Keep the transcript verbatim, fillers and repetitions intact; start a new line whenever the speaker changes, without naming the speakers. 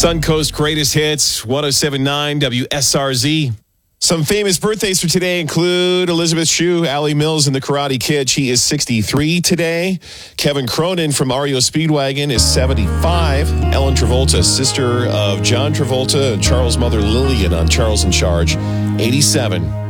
Suncoast Greatest Hits, one oh seven point nine W S R Z. Some famous birthdays for today include Elizabeth Shue, Allie Mills, and the Karate Kid. She is sixty-three today. Kevin Cronin from R E O Speedwagon is seventy-five. Ellen Travolta, sister of John Travolta and Charles' mother Lillian on Charles in Charge, eighty-seven.